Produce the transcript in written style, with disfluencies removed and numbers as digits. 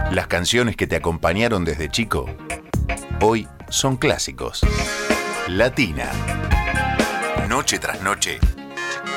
Las canciones que te acompañaron desde chico, hoy son clásicos. Latina. Noche tras noche,